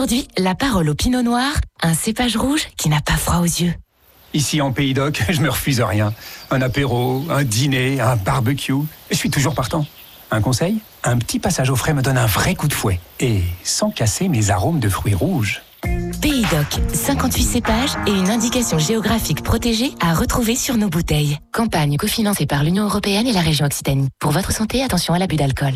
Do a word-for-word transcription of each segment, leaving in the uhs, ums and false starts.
Aujourd'hui, la parole au pinot noir, un cépage rouge qui n'a pas froid aux yeux. Ici en Pays d'Oc, je me refuse rien. Un apéro, un dîner, un barbecue, je suis toujours partant. Un conseil ? Un petit passage au frais me donne un vrai coup de fouet. Et sans casser mes arômes de fruits rouges. Pays d'Oc, cinquante-huit cépages et une indication géographique protégée à retrouver sur nos bouteilles. Campagne cofinancée par l'Union européenne et la région Occitanie. Pour votre santé, attention à l'abus d'alcool.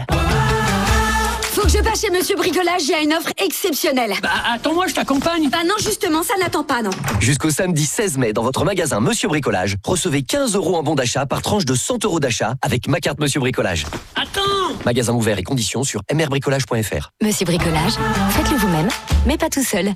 Faut que je passe chez Monsieur Bricolage, il y a une offre exceptionnelle. Bah attends-moi, je t'accompagne. Bah non, justement, ça n'attend pas, non. Jusqu'au samedi seize mai, dans votre magasin Monsieur Bricolage, recevez quinze euros en bon d'achat par tranche de cent euros d'achat avec ma carte Monsieur Bricolage. Attends. Magasin ouvert et conditions sur m r bricolage point f r. Monsieur Bricolage, faites-le vous-même, mais pas tout seul.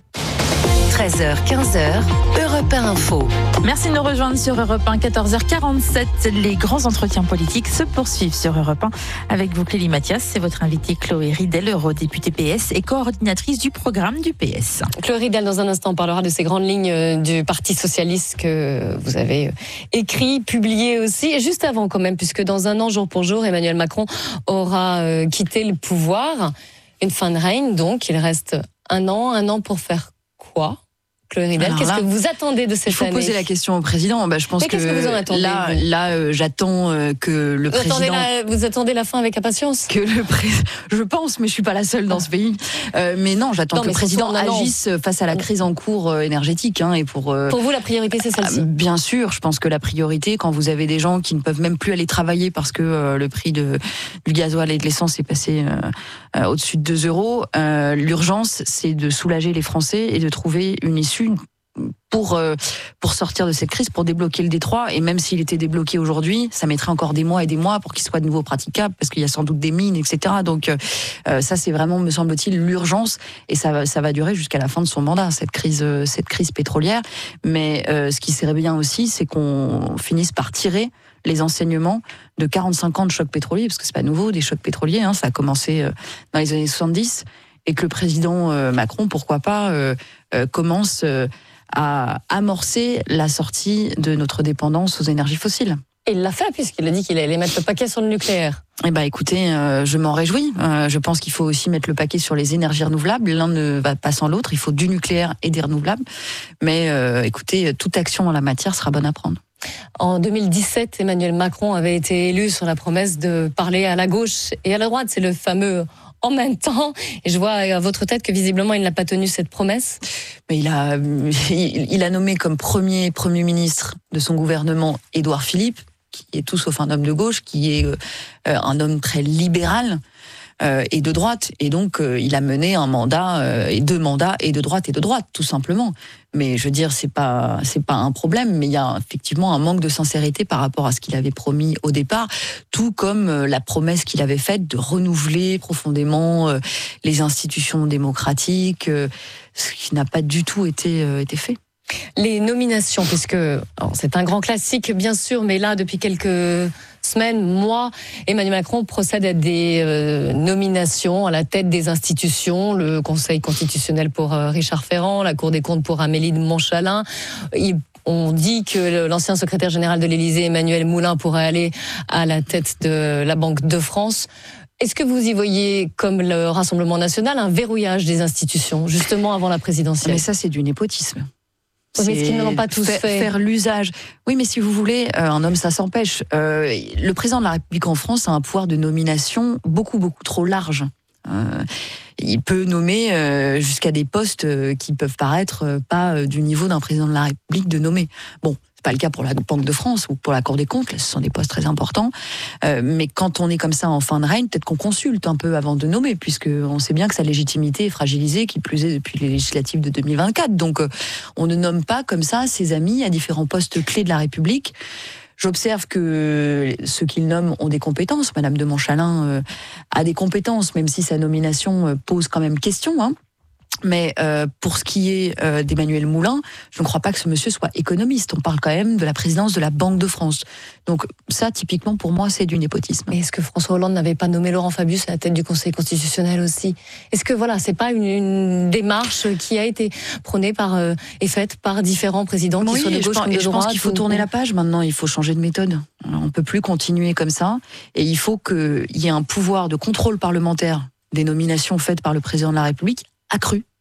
treize heures, quinze heures, Europe un Info. Merci de nous rejoindre sur Europe un, quatorze heures quarante-sept. Les grands entretiens politiques se poursuivent sur Europe un. Avec vous, Clélie Mathias, c'est votre invitée Chloé Ridel, eurodéputée P S et coordinatrice du programme du P S. Chloé Ridel, dans un instant, parlera de ces grandes lignes du Parti Socialiste que vous avez écrit, publié aussi. Et juste avant quand même, puisque dans un an, jour pour jour, Emmanuel Macron aura quitté le pouvoir. Une fin de règne, donc il reste un an, un an pour faire quoi ? Chloé Ridel, qu'est-ce que vous attendez de cette année ? Il faut année poser la question au président. Bah, je pense Mais que, qu'est-ce que vous en attendez, là, vous là, euh, j'attends euh, que le vous président. Attendez la, vous attendez la fin avec impatience ? Que le pré... Je pense, mais je suis pas la seule dans ce pays. Euh, mais non, j'attends non, que le président agisse face à la crise en cours euh, énergétique. Hein, et pour. Euh... Pour vous, la priorité, c'est celle-ci ? euh, Bien sûr, je pense que la priorité, quand vous avez des gens qui ne peuvent même plus aller travailler parce que euh, le prix de du gasoil et de l'essence est passé euh, euh, au-dessus de deux euros, euh, l'urgence, c'est de soulager les Français et de trouver une issue pour euh, pour sortir de cette crise, pour débloquer le détroit. Et même s'il était débloqué aujourd'hui, ça mettrait encore des mois et des mois pour qu'il soit de nouveau praticable, parce qu'il y a sans doute des mines, et cetera. Donc euh, ça, c'est vraiment, me semble-t-il, l'urgence, et ça va ça va durer jusqu'à la fin de son mandat, cette crise euh, cette crise pétrolière. Mais euh, ce qui serait bien aussi, c'est qu'on finisse par tirer les enseignements de quarante-cinq ans de choc pétrolier, parce que c'est pas nouveau, des chocs pétroliers, hein, ça a commencé euh, dans les années soixante-dix, et que le président euh, Macron, pourquoi pas, euh, euh, commence euh, à amorcer la sortie de notre dépendance aux énergies fossiles. Et il l'a fait, puisqu'il a dit qu'il allait mettre le paquet sur le nucléaire. Eh ben, écoutez, euh, je m'en réjouis. Euh, je pense qu'il faut aussi mettre le paquet sur les énergies renouvelables. L'un ne va pas sans l'autre. Il faut du nucléaire et des renouvelables. Mais euh, écoutez, toute action en la matière sera bonne à prendre. En deux mille dix-sept, Emmanuel Macron avait été élu sur la promesse de parler à la gauche et à la droite. C'est le fameux en même temps. Et je vois à votre tête que visiblement, il n'a pas tenu cette promesse. Mais il a, il a nommé comme premier Premier ministre de son gouvernement Édouard Philippe, qui est tout sauf un homme de gauche, qui est un homme très libéral euh, et de droite. Et donc, euh, il a mené un mandat, euh, et deux mandats, et de droite et de droite, tout simplement. Mais je veux dire, c'est pas, c'est pas un problème, mais il y a effectivement un manque de sincérité par rapport à ce qu'il avait promis au départ, tout comme euh, la promesse qu'il avait faite de renouveler profondément euh, les institutions démocratiques, euh, ce qui n'a pas du tout été, euh, été fait. Les nominations, puisque alors c'est un grand classique bien sûr, mais là depuis quelques semaines, mois, Emmanuel Macron procède à des euh, nominations à la tête des institutions, le Conseil constitutionnel pour euh, Richard Ferrand, la Cour des comptes pour Amélie de Montchalin. Il On dit que l'ancien secrétaire général de l'Élysée, Emmanuel Moulin, pourrait aller à la tête de la Banque de France. Est-ce que vous y voyez, comme le Rassemblement national, un verrouillage des institutions, justement avant la présidentielle ? Mais ça, c'est du népotisme. Oui, mais est-ce qu'ils ne l'ont pas tous faire, fait faire l'usage. Oui, mais si vous voulez, euh, un homme, ça s'empêche. Euh, le président de la République en France a un pouvoir de nomination beaucoup, beaucoup trop large. Euh, il peut nommer euh, jusqu'à des postes euh, qui peuvent paraître euh, pas euh, du niveau d'un président de la République de nommer. Bon, c'est pas le cas pour la Banque de France ou pour la Cour des comptes, là, ce sont des postes très importants. Euh, mais quand on est comme ça en fin de règne, peut-être qu'on consulte un peu avant de nommer, puisque on sait bien que sa légitimité est fragilisée, qui plus est depuis les législatives de deux mille vingt-quatre. Donc, euh, on ne nomme pas comme ça ses amis à différents postes clés de la République. J'observe que ceux qu'il nomme ont des compétences. Madame de Montchalin euh, a des compétences, même si sa nomination euh, pose quand même question, hein. Mais euh, pour ce qui est euh, d'Emmanuel Moulin, je ne crois pas que ce monsieur soit économiste. On parle quand même de la présidence de la Banque de France. Donc ça, typiquement, pour moi, c'est du népotisme. Mais est-ce que François Hollande n'avait pas nommé Laurent Fabius à la tête du Conseil constitutionnel aussi ? Est-ce que voilà, c'est pas une, une démarche qui a été prônée par euh, et faite par différents présidents qui oui, soient de gauche pense, comme de je droite ? pense qu'il faut ou... tourner la page maintenant. Il faut changer de méthode. On ne peut plus continuer comme ça. Et il faut qu'il y ait un pouvoir de contrôle parlementaire des nominations faites par le président de la République accru.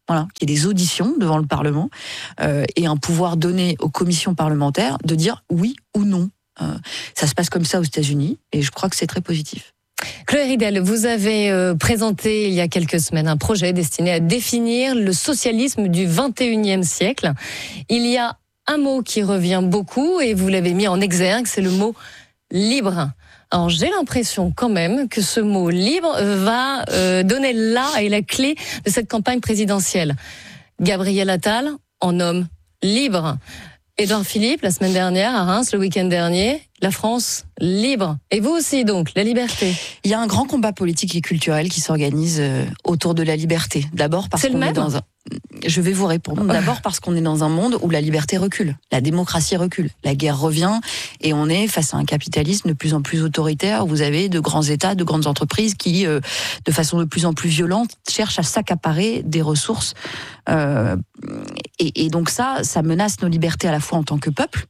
Voilà, qu'il y ait des auditions devant le Parlement euh, et un pouvoir donné aux commissions parlementaires de dire oui ou non. Euh, ça se passe comme ça aux États-Unis et je crois que c'est très positif. Chloé Ridel, vous avez euh, présenté il y a quelques semaines un projet destiné à définir le socialisme du vingt et unième siècle. Il y a un mot qui revient beaucoup et vous l'avez mis en exergue, c'est le mot libre. Alors j'ai l'impression quand même que ce mot libre va euh, donner là et la clé de cette campagne présidentielle. Gabriel Attal en homme libre. Édouard Philippe, la semaine dernière, à Reims, le week-end dernier, la France libre. Et vous aussi donc, la liberté. Il y a un grand combat politique et culturel qui s'organise autour de la liberté. D'abord parce qu'on est dans un... Je vais vous répondre. D'abord parce qu'on est dans un monde où la liberté recule, la démocratie recule, la guerre revient et on est face à un capitalisme de plus en plus autoritaire où vous avez de grands États, de grandes entreprises qui, euh, de façon de plus en plus violente, cherchent à s'accaparer des ressources. Euh, et, et donc ça, ça menace nos libertés à la fois en tant que peuple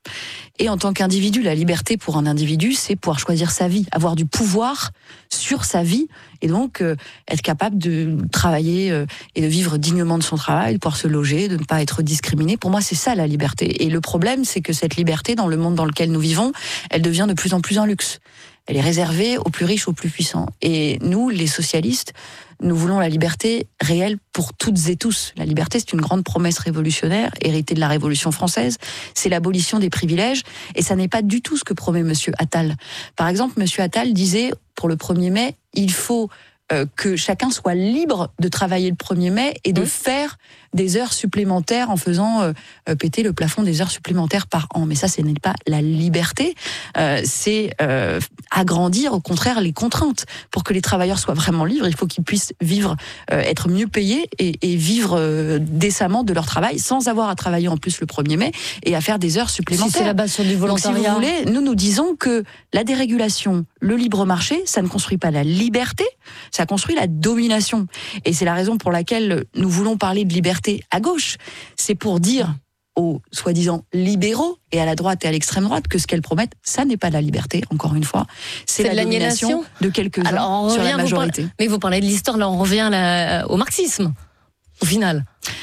et en tant qu'individu. La liberté pour un individu, c'est pouvoir choisir sa vie, avoir du pouvoir sur sa vie et donc euh, être capable de travailler euh, et de vivre dignement de son travail, de pouvoir se loger, de ne pas être discriminé. Pour moi, c'est ça la liberté. Et le problème, c'est que cette liberté, dans le monde dans lequel nous vivons, elle devient de plus en plus un luxe. Elle est réservée aux plus riches, aux plus puissants. Et nous, les socialistes, nous voulons la liberté réelle pour toutes et tous. La liberté, c'est une grande promesse révolutionnaire, héritée de la Révolution française. C'est l'abolition des privilèges. Et ça n'est pas du tout ce que promet Monsieur Attal. Par exemple, Monsieur Attal disait, pour le premier mai, il faut euh, que chacun soit libre de travailler le premier mai et de mmh. faire des heures supplémentaires en faisant euh, péter le plafond des heures supplémentaires par an. Mais ça, ce n'est pas la liberté, euh, c'est euh, agrandir au contraire les contraintes. Pour que les travailleurs soient vraiment libres, il faut qu'ils puissent vivre, euh, être mieux payés et, et vivre euh, décemment de leur travail sans avoir à travailler en plus le premier mai et à faire des heures supplémentaires. Si c'est la base sur du volontariat. Donc, si vous voulez, nous nous disons que la dérégulation, le libre marché, ça ne construit pas la liberté, ça construit la domination. Et c'est la raison pour laquelle nous voulons parler de liberté à gauche. C'est pour dire aux soi-disant libéraux et à la droite et à l'extrême droite que ce qu'elles promettent, ça n'est pas la liberté, encore une fois. C'est, c'est la domination de quelques-uns sur la majorité. Vous parlez, mais vous parlez de l'histoire, là on revient là, au marxisme, au final.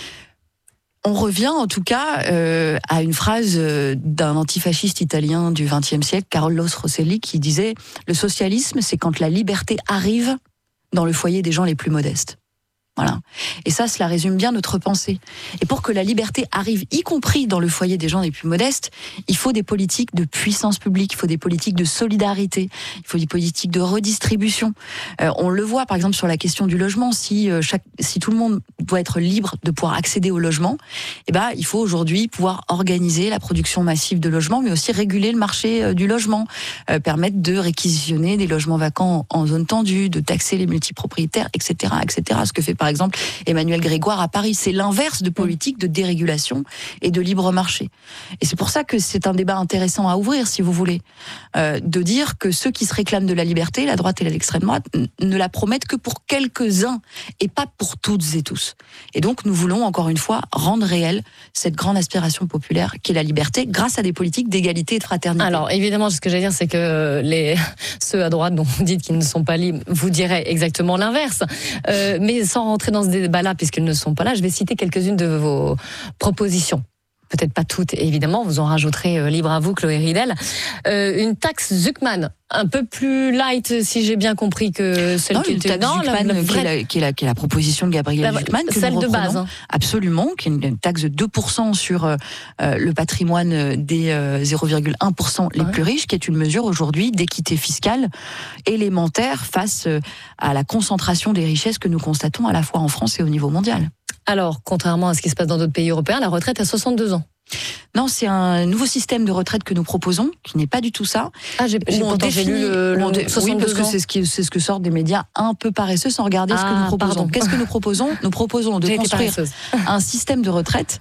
On revient en tout cas euh, à une phrase d'un antifasciste italien du vingtième siècle, Carlo Rosselli, qui disait « Le socialisme, c'est quand la liberté arrive dans le foyer des gens les plus modestes ». Voilà. Et ça, cela résume bien notre pensée. Et pour que la liberté arrive, y compris dans le foyer des gens les plus modestes, il faut des politiques de puissance publique, il faut des politiques de solidarité, il faut des politiques de redistribution. Euh, on le voit, par exemple, sur la question du logement. Si euh, chaque, si tout le monde doit être libre de pouvoir accéder au logement, eh ben, il faut aujourd'hui pouvoir organiser la production massive de logements, mais aussi réguler le marché euh, du logement, euh, permettre de réquisitionner des logements vacants en zone tendue, de taxer les multipropriétaires, et cetera, et cetera. Ce que fait par exemple Emmanuel Grégoire à Paris, c'est l'inverse de politique de dérégulation et de libre marché. Et c'est pour ça que c'est un débat intéressant à ouvrir, si vous voulez, euh, de dire que ceux qui se réclament de la liberté, la droite et l'extrême droite, n- ne la promettent que pour quelques-uns et pas pour toutes et tous. Et donc nous voulons encore une fois rendre réelle cette grande aspiration populaire qui est la liberté grâce à des politiques d'égalité et de fraternité. Alors évidemment, ce que j'allais dire, c'est que les ceux à droite dont vous dites qu'ils ne sont pas libres, vous direz exactement l'inverse. Euh, mais sans rentrer dans ce débat-là, puisqu'ils ne sont pas là, je vais citer quelques-unes de vos propositions. Peut-être pas toutes, évidemment, vous en rajouterez euh, libre à vous, Chloé Ridel. Euh, une taxe Zuckman, un peu plus light, si j'ai bien compris que celle non, qui était... Non, la, la vraie... qui, est la, qui, est la, qui est la proposition de Gabriel Zuckman, que celle nous de base. Hein. Absolument, qui est une, une taxe de deux pour cent sur euh, le patrimoine des euh, zéro virgule un pour cent les ouais. plus riches, qui est une mesure aujourd'hui d'équité fiscale élémentaire face euh, à la concentration des richesses que nous constatons à la fois en France et au niveau mondial. Alors, contrairement à ce qui se passe dans d'autres pays européens, la retraite à soixante-deux ans. Non, c'est un nouveau système de retraite que nous proposons, qui n'est pas du tout ça. Ah, j'ai, j'ai, pourtant, définit, j'ai lu le, le dé... Oui, parce que c'est ce, qui, c'est ce que sortent des médias un peu paresseux sans regarder ah, ce que nous proposons. Pardon. Qu'est-ce que nous proposons ? Nous proposons de j'ai construire un système de retraite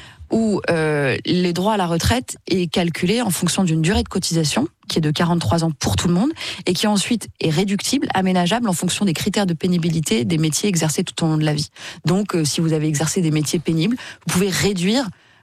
où euh, les droits à la retraite est calculé en fonction d'une durée de cotisation qui est de quarante-trois ans pour tout le monde et qui ensuite est réductible, aménageable en fonction des critères de pénibilité des métiers exercés tout au long de la vie. Donc, euh, si vous avez exercé des métiers pénibles, vous pouvez réduire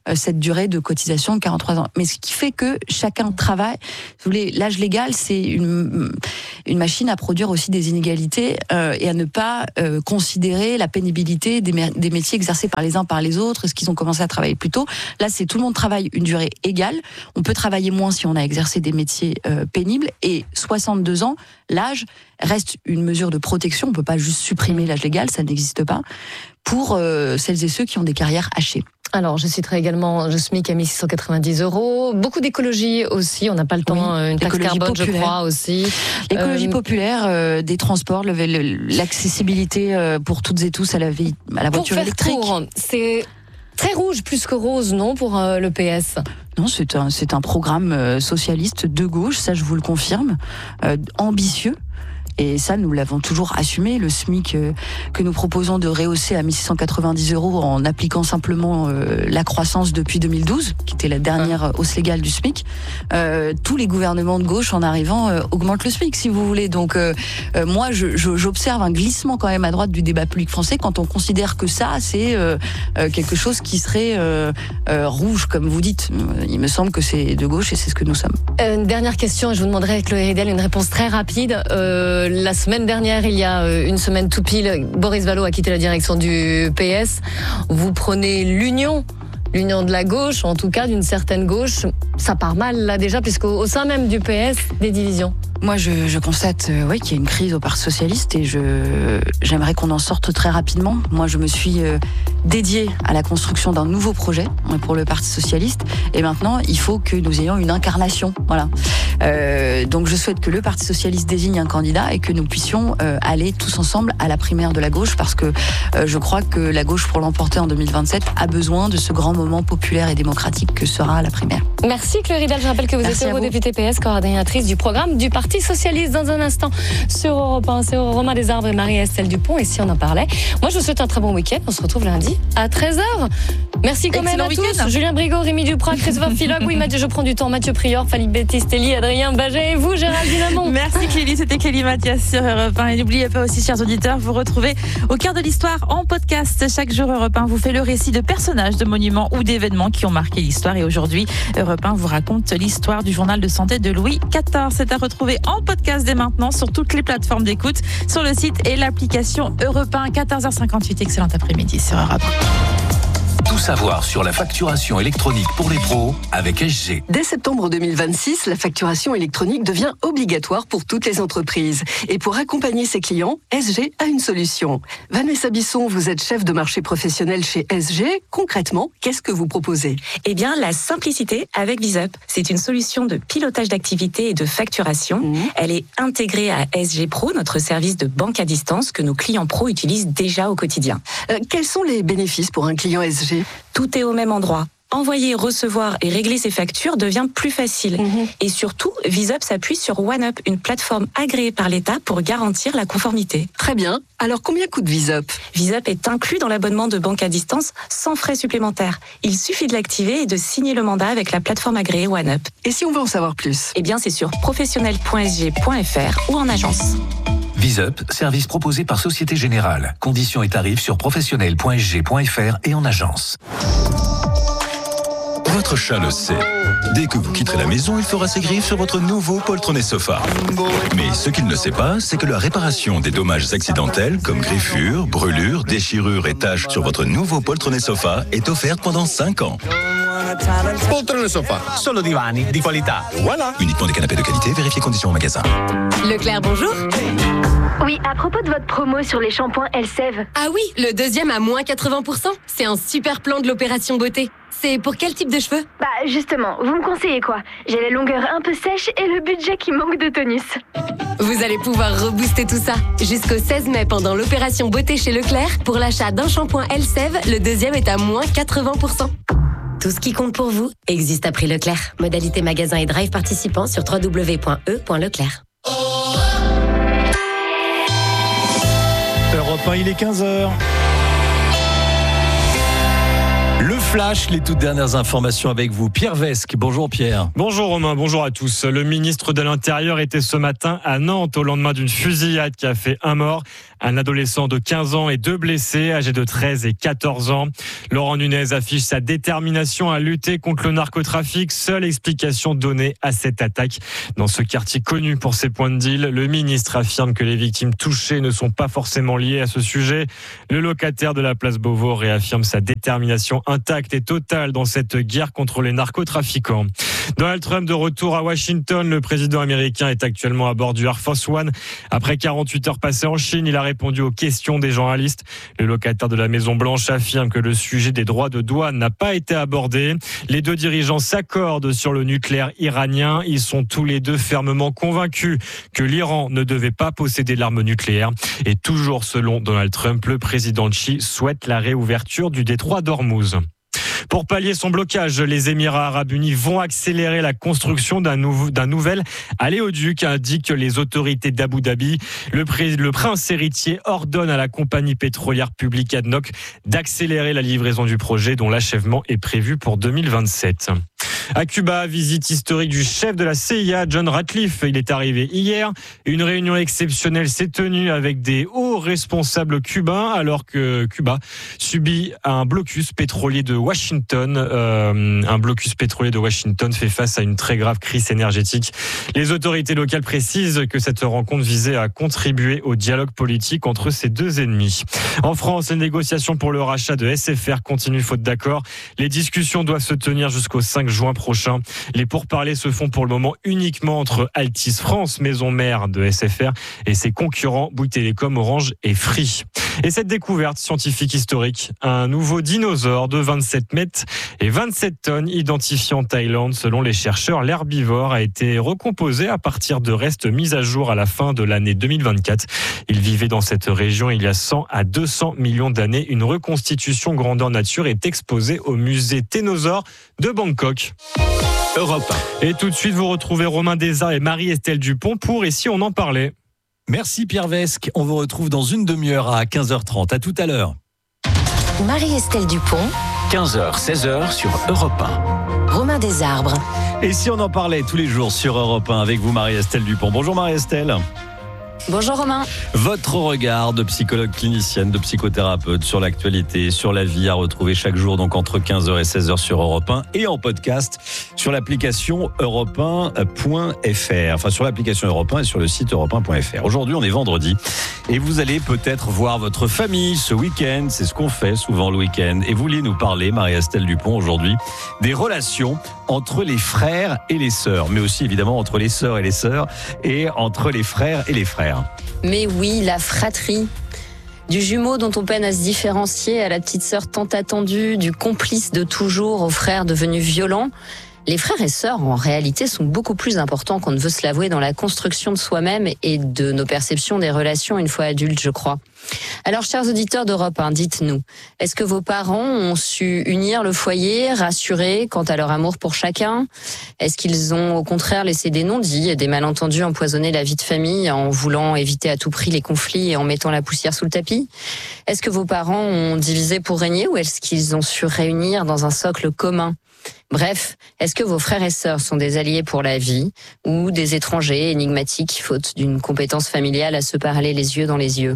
euh, cette durée de cotisation de quarante-trois ans. Mais ce qui fait que chacun travaille. Vous voulez, l'âge légal, c'est une, une machine à produire aussi des inégalités euh, et à ne pas euh, considérer la pénibilité des, mé- des métiers exercés par les uns par les autres. Est-ce qu'ils ont commencé à travailler plus tôt? Là, c'est tout le monde travaille une durée égale. On peut travailler moins si on a exercé des métiers euh, pénibles. Et soixante-deux ans, l'âge reste une mesure de protection. On peut pas juste supprimer l'âge légal, ça n'existe pas, pour euh, celles et ceux qui ont des carrières hachées. Alors, je citerai également le SMIC à mille six cent quatre-vingt-dix euros. Beaucoup d'écologie aussi. On n'a pas le temps. Oui, une taxe carbone, populaire. Je crois aussi. L'écologie euh, populaire, euh, des transports, le, le, l'accessibilité euh, pour toutes et tous à la, vie, à la voiture pour électrique. Faire court, c'est très rouge plus que rose, non, pour euh, l'E P S? Non, c'est un, c'est un programme euh, socialiste de gauche, ça je vous le confirme, euh, ambitieux. Et ça, nous l'avons toujours assumé, le SMIC euh, que nous proposons de rehausser à mille six cent quatre-vingt-dix euros en appliquant simplement euh, la croissance depuis deux mille douze, qui était la dernière hausse légale du SMIC. Euh, tous les gouvernements de gauche, en arrivant, euh, augmentent le SMIC, si vous voulez. Donc, euh, euh, moi, je, je, j'observe un glissement quand même à droite du débat public français quand on considère que ça, c'est euh, euh, quelque chose qui serait euh, euh, rouge, comme vous dites. Il me semble que c'est de gauche et c'est ce que nous sommes. Euh, une dernière question, et je vous demanderai avec Chloé Ridel une réponse très rapide. Euh, La semaine dernière, il y a une semaine tout pile, Boris Vallaud a quitté la direction du P S. Vous prenez l'union, l'union de la gauche, en tout cas d'une certaine gauche. Ça part mal là déjà, puisqu'au sein même du P S, des divisions. Moi, je, je constate euh, oui, qu'il y a une crise au Parti socialiste et je, j'aimerais qu'on en sorte très rapidement. Moi, je me suis euh, dédiée à la construction d'un nouveau projet pour le Parti socialiste et maintenant, il faut que nous ayons une incarnation. Voilà. Euh, donc, je souhaite que le Parti socialiste désigne un candidat et que nous puissions euh, aller tous ensemble à la primaire de la gauche parce que euh, je crois que la gauche, pour l'emporter en deux mille vingt-sept, a besoin de ce grand moment populaire et démocratique que sera la primaire. Merci Chloé Ridel. Je rappelle que vous Merci êtes eurodéputée P S, coordinatrice du programme du Parti socialiste. Dans un instant sur Europe un, c'est Romain Desarbres et Marie-Estelle Dupont. Et si on en parlait, moi je vous souhaite un très bon week-end. On se retrouve lundi à treize heures. Merci quand même à tous. Julien Brigaud, Rémi Duprat, Christophe Filog, oui Mathieu, je prends du temps, Mathieu Prior, Fali Bettistelli, Adrien Baget et vous Géraldine Amont. Merci Clélie, c'était Clélie Mathias sur Europe un. Et n'oubliez pas aussi, chers auditeurs, vous retrouvez Au cœur de l'histoire en podcast. Chaque jour, Europe un vous fait le récit de personnages, de monuments ou d'événements qui ont marqué l'histoire. Et aujourd'hui, Europe un vous raconte l'histoire du journal de santé de Louis quatorze. C'est à retrouver en podcast dès maintenant sur toutes les plateformes d'écoute, sur le site et l'application Europe un. quatorze heures cinquante-huit, excellent après-midi sur Europe un. Tout savoir sur la facturation électronique pour les pros avec S G. Dès septembre deux mille vingt-six, la facturation électronique devient obligatoire pour toutes les entreprises. Et pour accompagner ses clients, S G a une solution. Vanessa Bisson, vous êtes chef de marché professionnel chez S G. Concrètement, qu'est-ce que vous proposez ? Eh bien, la simplicité avec VisUp. C'est une solution de pilotage d'activité et de facturation. Mmh. Elle est intégrée à S G Pro, notre service de banque à distance que nos clients pros utilisent déjà au quotidien. Euh, quels sont les bénéfices pour un client S G ? Tout est au même endroit. Envoyer, recevoir et régler ses factures devient plus facile. Mmh. Et surtout, VisUp s'appuie sur OneUp, une plateforme agréée par l'État pour garantir la conformité. Très bien. Alors, combien coûte VisUp ? VisUp est inclus dans l'abonnement de banque à distance sans frais supplémentaires. Il suffit de l'activer et de signer le mandat avec la plateforme agréée OneUp. Et si on veut en savoir plus ? Eh bien, c'est sur professionnel point s g point f r ou en agence. VisUp, service proposé par Société Générale. Conditions et tarifs sur professionnel point s g point f r et en agence. Votre chat le sait. Dès que vous quitterez la maison, il fera ses griffes sur votre nouveau poltronné sofa. Mais ce qu'il ne sait pas, c'est que la réparation des dommages accidentels, comme griffures, brûlures, déchirures et taches sur votre nouveau poltronné sofa, est offerte pendant cinq ans. Poltrone sofa, solo divani di qualità. Voilà. Uniquement des canapés de qualité, vérifiez conditions au magasin. Leclerc, bonjour. Oui, à propos de votre promo sur les shampoings Elseve. Ah oui, le deuxième à moins quatre-vingts pour cent. C'est un super plan de l'opération beauté. C'est pour quel type de cheveux ? Bah justement, vous me conseillez quoi ? J'ai la longueur un peu sèche et le budget qui manque de tonus. Vous allez pouvoir rebooster tout ça. Jusqu'au seize mai, pendant l'opération beauté chez Leclerc, pour l'achat d'un shampoing Elseve, le deuxième est à moins quatre-vingts pour cent. Tout ce qui compte pour vous existe à prix Leclerc. Modalité magasin et drive participants sur w w w point e point leclerc. Europe un, il est quinze heures. Le flash, les toutes dernières informations avec vous. Pierre Vesque, bonjour Pierre. Bonjour Romain, bonjour à tous. Le ministre de l'Intérieur était ce matin à Nantes au lendemain d'une fusillade qui a fait un mort, un adolescent de quinze ans et deux blessés âgés de treize et quatorze ans. Laurent Nunez affiche sa détermination à lutter contre le narcotrafic. Seule explication donnée à cette attaque. Dans ce quartier connu pour ses points de deal, le ministre affirme que les victimes touchées ne sont pas forcément liées à ce sujet. Le locataire de la place Beauvau réaffirme sa détermination intacte et totale dans cette guerre contre les narcotrafiquants. Donald Trump de retour à Washington. Le président américain est actuellement à bord du Air Force One. Après quarante-huit heures passées en Chine, il a répondu aux questions des journalistes. Le locataire de la Maison-Blanche affirme que le sujet des droits de douane n'a pas été abordé. Les deux dirigeants s'accordent sur le nucléaire iranien. Ils sont tous les deux fermement convaincus que l'Iran ne devait pas posséder l'arme nucléaire. Et toujours selon Donald Trump, le président Xi souhaite la réouverture du détroit d'Ormuz. Pour pallier son blocage, les Émirats arabes unis vont accélérer la construction d'un, nouveau, d'un nouvel aléoduc, indiquent les autorités d'Abu Dhabi. Le, pré, le prince héritier ordonne à la compagnie pétrolière publique A D N O C d'accélérer la livraison du projet dont l'achèvement est prévu pour deux mille vingt-sept. À Cuba, visite historique du chef de la C I A, John Ratcliffe. Il est arrivé hier. Une réunion exceptionnelle s'est tenue avec des hauts responsables cubains alors que Cuba subit un blocus pétrolier de Washington. Euh, un blocus pétrolier de Washington fait face à une très grave crise énergétique. Les autorités locales précisent que cette rencontre visait à contribuer au dialogue politique entre ces deux ennemis. En France, les négociations pour le rachat de S F R continuent faute d'accord. Les discussions doivent se tenir jusqu'au cinq juin prochain. Les pourparlers se font pour le moment uniquement entre Altice France, maison mère de S F R, et ses concurrents Bouygues Télécom, Orange et Free. Et cette découverte scientifique historique, un nouveau dinosaure de vingt-sept mètres et vingt-sept tonnes identifié en Thaïlande. Selon les chercheurs, l'herbivore a été recomposé à partir de restes mis à jour à la fin de l'année deux mille vingt-quatre. Il vivait dans cette région il y a cent à deux cents millions d'années. Une reconstitution grandeur nature est exposée au musée Ténosaure de Bangkok. Europe un. Et tout de suite, vous retrouvez Romain Desarts et Marie-Estelle Dupont pour Et si on en parlait. Merci Pierre Vesque. On vous retrouve dans une demi-heure à quinze heures trente. À tout à l'heure. Marie-Estelle Dupont. quinze heures, seize heures sur Europe un. Romain Desarbres. Et si on en parlait tous les jours sur Europe un avec vous Marie-Estelle Dupont. Bonjour Marie-Estelle. Bonjour Romain. Votre regard de psychologue clinicienne, de psychothérapeute sur l'actualité, sur la vie à retrouver chaque jour donc entre quinze heures et seize heures sur Europe un et en podcast sur l'application europe un point f r. Enfin sur l'application Europe un et sur le site europe un point f r. Aujourd'hui on est vendredi et vous allez peut-être voir votre famille ce week-end. C'est ce qu'on fait souvent le week-end. Et vous voulez nous parler, Marie-Estelle Dupont, aujourd'hui des relations entre les frères et les sœurs, mais aussi évidemment entre les sœurs et les sœurs et entre les frères et les frères. Mais oui, la fratrie. Du jumeau dont on peine à se différencier à la petite sœur tant attendue, du complice de toujours au frère devenu violent. Les frères et sœurs, en réalité, sont beaucoup plus importants qu'on ne veut se l'avouer dans la construction de soi-même et de nos perceptions des relations une fois adultes, je crois. Alors, chers auditeurs d'Europe un, dites-nous, est-ce que vos parents ont su unir le foyer, rassurer quant à leur amour pour chacun ? Est-ce qu'ils ont au contraire laissé des non-dits et des malentendus empoisonner la vie de famille en voulant éviter à tout prix les conflits et en mettant la poussière sous le tapis ? Est-ce que vos parents ont divisé pour régner ou est-ce qu'ils ont su réunir dans un socle commun ? Bref, est-ce que vos frères et sœurs sont des alliés pour la vie ou des étrangers énigmatiques faute d'une compétence familiale à se parler les yeux dans les yeux ?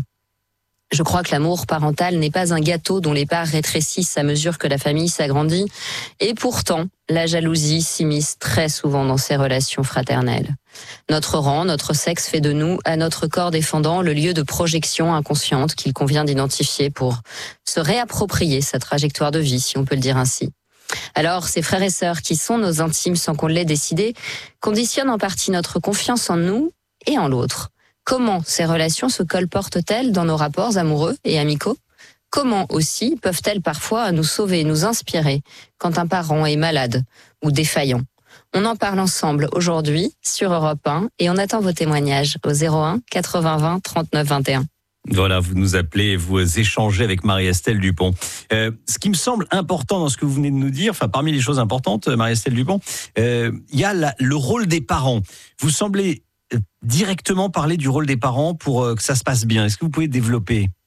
Je crois que l'amour parental n'est pas un gâteau dont les parts rétrécissent à mesure que la famille s'agrandit. Et pourtant, la jalousie s'immisce très souvent dans ces relations fraternelles. Notre rang, notre sexe fait de nous, à notre corps défendant, le lieu de projection inconsciente qu'il convient d'identifier pour se réapproprier sa trajectoire de vie, si on peut le dire ainsi. Alors, ces frères et sœurs qui sont nos intimes sans qu'on l'ait décidé, conditionnent en partie notre confiance en nous et en l'autre. Comment ces relations se colportent-elles dans nos rapports amoureux et amicaux ? Comment aussi peuvent-elles parfois nous sauver, nous inspirer quand un parent est malade ou défaillant ? On en parle ensemble aujourd'hui sur Europe un et on attend vos témoignages au zéro un quatre-vingts vingt trente-neuf vingt et un. Voilà, vous nous appelez, vous échangez avec Marie-Estelle Dupont. Euh, ce qui me semble important dans ce que vous venez de nous dire, enfin parmi les choses importantes, Marie-Estelle Dupont, euh, il y a la, le rôle des parents. Vous semblez directement parler du rôle des parents pour que ça se passe bien. Est-ce que vous pouvez développer ?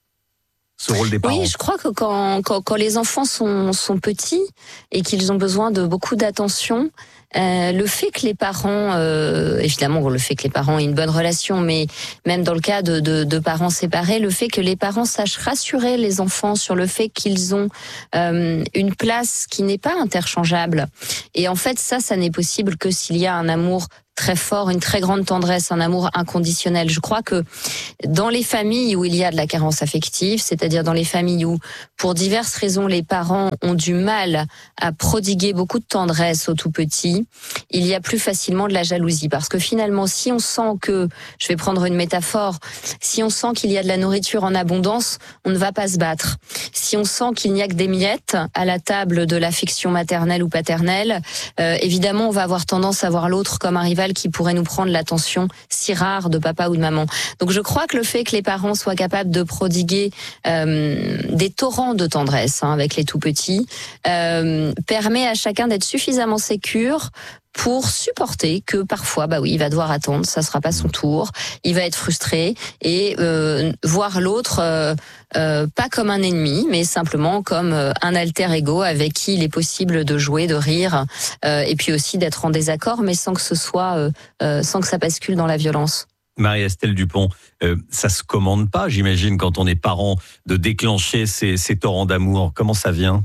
ce rôle des parents? Oui, je crois que quand, quand, quand les enfants sont, sont petits et qu'ils ont besoin de beaucoup d'attention, Euh, le fait que les parents, euh, évidemment, le fait que les parents aient une bonne relation, mais même dans le cas de, de, de parents séparés, le fait que les parents sachent rassurer les enfants sur le fait qu'ils ont euh, une place qui n'est pas interchangeable. Et en fait, ça, ça n'est possible que s'il y a un amour très fort, une très grande tendresse, un amour inconditionnel. Je crois que dans les familles où il y a de la carence affective, c'est-à-dire dans les familles où, pour diverses raisons, les parents ont du mal à prodiguer beaucoup de tendresse aux tout petits, il y a plus facilement de la jalousie. Parce que finalement, si on sent que, je vais prendre une métaphore, si on sent qu'il y a de la nourriture en abondance, on ne va pas se battre. Si on sent qu'il n'y a que des miettes à la table de l'affection maternelle ou paternelle, euh, évidemment, on va avoir tendance à voir l'autre comme un rival qui pourrait nous prendre l'attention si rare de papa ou de maman. Donc je crois que le fait que les parents soient capables de prodiguer euh, des torrents de tendresse hein, avec les tout petits euh, permet à chacun d'être suffisamment sécure pour supporter que parfois, bah oui, il va devoir attendre, ça sera pas son tour, il va être frustré et euh, voir l'autre euh, euh, pas comme un ennemi, mais simplement comme euh, un alter ego avec qui il est possible de jouer, de rire, euh, et puis aussi d'être en désaccord, mais sans que ce soit, euh, euh, sans que ça bascule dans la violence. Marie-Estelle Dupont, euh, ça se commande pas, j'imagine, quand on est parent, de déclencher ces, ces torrents d'amour. Comment ça vient?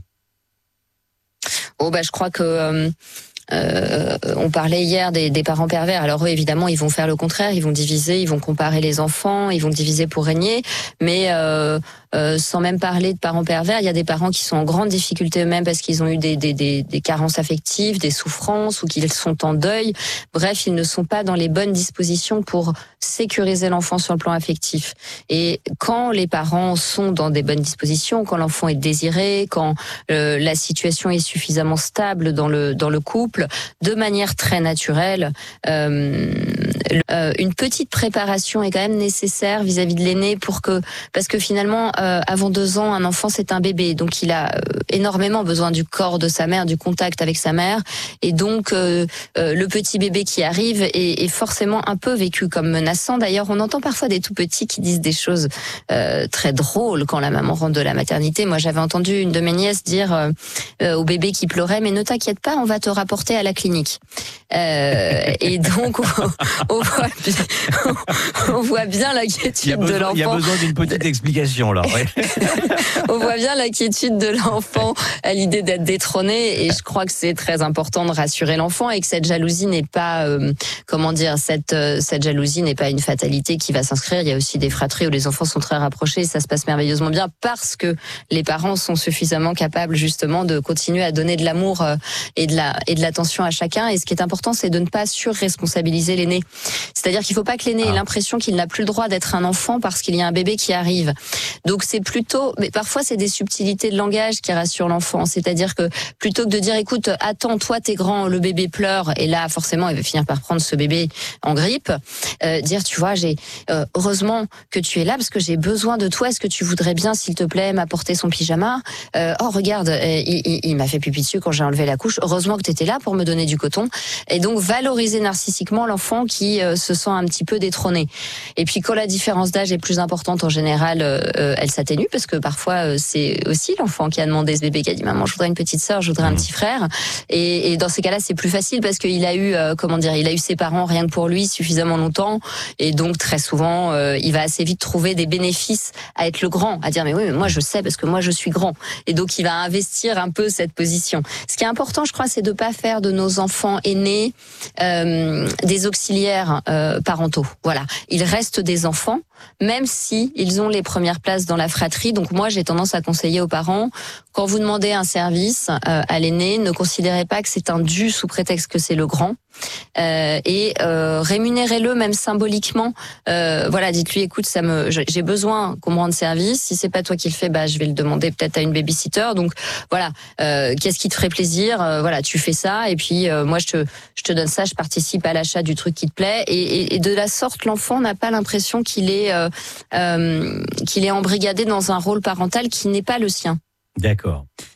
Oh bah je crois que euh, Euh, on parlait hier des, des parents pervers. Alors eux, évidemment, ils vont faire le contraire. Ils vont diviser, ils vont comparer les enfants, ils vont diviser pour régner. Mais euh, euh, sans même parler de parents pervers, il y a des parents qui sont en grande difficulté eux-mêmes parce qu'ils ont eu des, des, des, des carences affectives, des souffrances ou qu'ils sont en deuil. Bref, ils ne sont pas dans les bonnes dispositions pour sécuriser l'enfant sur le plan affectif. Et quand les parents sont dans des bonnes dispositions, quand l'enfant est désiré, quand euh, la situation est suffisamment stable dans le dans le couple, de manière très naturelle, euh, euh, une petite préparation est quand même nécessaire vis-à-vis de l'aîné pour que, parce que finalement, euh, avant deux ans, un enfant c'est un bébé, donc il a euh, énormément besoin du corps de sa mère, du contact avec sa mère, et donc euh, euh, le petit bébé qui arrive est, est forcément un peu vécu comme menaçant. D'ailleurs, on entend parfois des tout petits qui disent des choses euh, très drôles quand la maman rentre de la maternité. Moi, j'avais entendu une de mes nièces dire euh, euh, au bébé qui pleurait, mais ne t'inquiète pas, on va te rapporter à la clinique. Euh, et donc, on, on, voit bien, on voit bien l'inquiétude de l'enfant. Il y a besoin d'une petite explication, là. Ouais. On voit bien l'inquiétude de l'enfant à l'idée d'être détrôné, et je crois que c'est très important de rassurer l'enfant et que cette jalousie n'est pas, euh, comment dire, cette, euh, cette jalousie n'est pas une fatalité qui va s'inscrire. Il y a aussi des fratries où les enfants sont très rapprochés et ça se passe merveilleusement bien parce que les parents sont suffisamment capables justement de continuer à donner de l'amour euh, et de la, et de l'attention à chacun. Et ce qui est important, c'est de ne pas surresponsabiliser l'aîné. C'est-à-dire qu'il ne faut pas que l'aîné ait l'impression qu'il n'a plus le droit d'être un enfant parce qu'il y a un bébé qui arrive. Donc c'est plutôt, mais parfois c'est des subtilités de langage qui rassurent l'enfant. C'est-à-dire que plutôt que de dire, écoute, attends, toi t'es grand, le bébé pleure, et là forcément il va finir par prendre ce bébé en grippe, euh, dire, tu vois, j'ai euh, heureusement que tu es là parce que j'ai besoin de toi. Est-ce que tu voudrais bien, s'il te plaît, m'apporter son pyjama? euh, Oh regarde, euh, il, il, il m'a fait pipi dessus quand j'ai enlevé la couche. Heureusement que tu étais là pour me donner du coton. Et donc valoriser narcissiquement l'enfant qui euh, se sent un petit peu détrôné. Et puis quand la différence d'âge est plus importante, en général, euh, elle s'atténue parce que parfois euh, c'est aussi l'enfant qui a demandé ce bébé, qui a dit maman, je voudrais une petite sœur, je voudrais un petit frère. Et, et dans ces cas-là, c'est plus facile parce qu'il a eu, euh, comment dire, il a eu ses parents rien que pour lui suffisamment longtemps, et donc très souvent, euh, il va assez vite trouver des bénéfices à être le grand, à dire mais oui, mais moi je sais parce que moi je suis grand. Et donc il va investir un peu cette position. Ce qui est important, je crois, c'est de pas faire de nos enfants aînés euh, des auxiliaires euh, parentaux. Voilà, ils restent des enfants, même si ils ont les premières places dans la fratrie. Donc moi, j'ai tendance à conseiller aux parents, quand vous demandez un service euh, à l'aîné, ne considérez pas que c'est un dû sous prétexte que c'est le grand. Euh, et euh, rémunérez-le même symboliquement. Euh, voilà, dites-lui, écoute, ça me, j'ai besoin qu'on me rende service. Si c'est pas toi qui le fais, bah je vais le demander peut-être à une babysitter. Donc voilà, euh, qu'est-ce qui te ferait plaisir? euh, Voilà, tu fais ça, et puis euh, moi je te, je te donne ça, je participe à l'achat du truc qui te plaît. Et, et, et de la sorte, l'enfant n'a pas l'impression qu'il est, euh, euh, qu'il est embrigadé dans un rôle parental qui n'est pas le sien. D'accord.